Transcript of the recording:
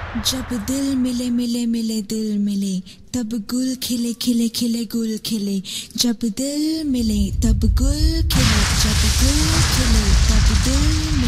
जब दिल मिले मिले मिले दिल मिले, तब गुल खिले खिले खिले गुल खिले। जब दिल मिले तब गुल खिले, जब गुल खिले तब दिल मिले।